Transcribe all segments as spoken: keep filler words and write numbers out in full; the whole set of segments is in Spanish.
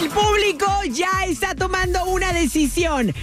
El público ya está tomando una decisión.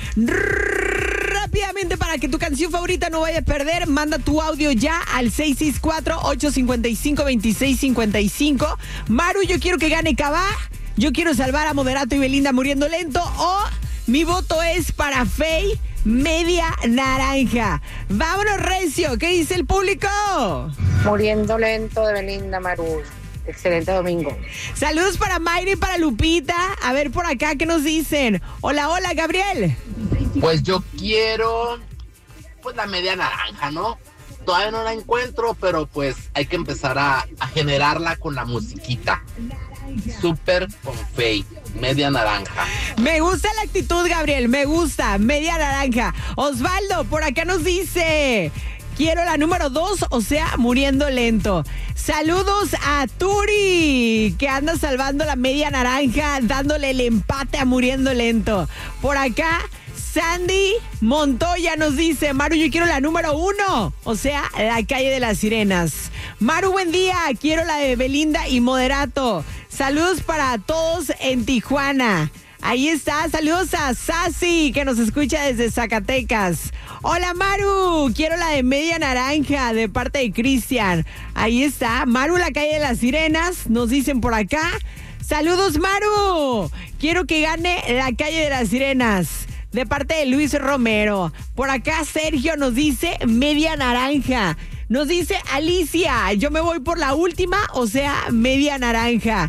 Rápidamente, para que tu canción favorita no vaya a perder, manda tu audio ya al seis seis cuatro, ocho cinco cinco, dos seis cinco cinco. Maru, yo quiero que gane Cabá. Yo quiero salvar a Moderato y Belinda muriendo lento. O mi voto es para Fey, Media Naranja. Vámonos, recio. ¿Qué dice el público? Muriendo lento de Belinda, Maru. Excelente domingo. Saludos para Mayra y para Lupita. A ver por acá, ¿qué nos dicen? Hola, hola, Gabriel. Pues yo quiero, pues la media naranja, ¿no? Todavía no la encuentro, pero pues hay que empezar a, a generarla con la musiquita. Súper con Fey, media naranja. Me gusta la actitud, Gabriel, me gusta, media naranja. Osvaldo, por acá nos dice... Quiero la número dos, o sea, muriendo lento. Saludos a Turi, que anda salvando la media naranja, dándole el empate a muriendo lento. Por acá, Sandy Montoya nos dice, Maru, yo quiero la número uno, o sea, la calle de las sirenas. Maru, buen día, quiero la de Belinda y Moderato. Saludos para todos en Tijuana. Ahí está, saludos a Sassy, que nos escucha desde Zacatecas. Hola, Maru, quiero la de media naranja de parte de Cristian. Ahí está, Maru, la calle de las sirenas, nos dicen por acá. Saludos, Maru, quiero que gane la calle de las sirenas de parte de Luis Romero. Por acá Sergio nos dice media naranja. Nos dice Alicia, yo me voy por la última, o sea, media naranja.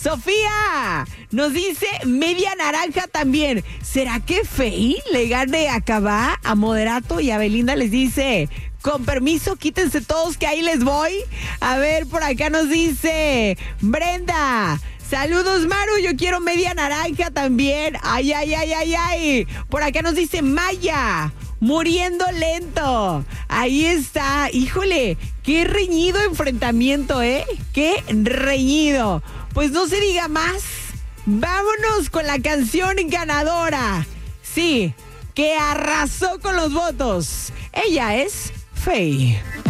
Sofía nos dice media naranja también. ¿Será que Fey le gane a Cabá, a Moderato y a Belinda? Les dice, con permiso, quítense todos que ahí les voy. A ver, por acá nos dice Brenda. Saludos, Maru, yo quiero media naranja también. Ay, ay, ay, ay, ay. Por acá nos dice Maya. Muriendo lento. Ahí está. Híjole, qué reñido enfrentamiento, ¿eh? Qué reñido. Pues no se diga más. Vámonos con la canción ganadora. Sí, que arrasó con los votos. Ella es Fey.